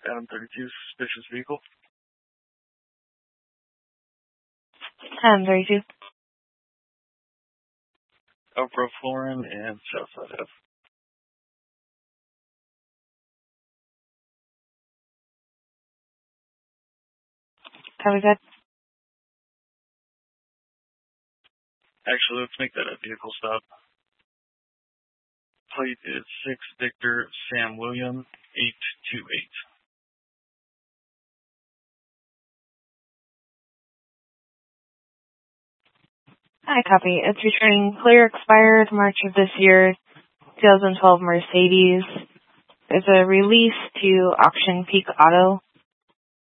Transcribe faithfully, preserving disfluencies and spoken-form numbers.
Adam thirty-two, suspicious vehicle. Adam thirty-two. Elbro Florin and Southside F. Copy that. Actually, let's make that a vehicle stop. Plate is six Victor Sam William eight two eight. Hi, copy. It's returning clear expired March of this year, twenty twelve Mercedes. There's a release to Auction Peak Auto.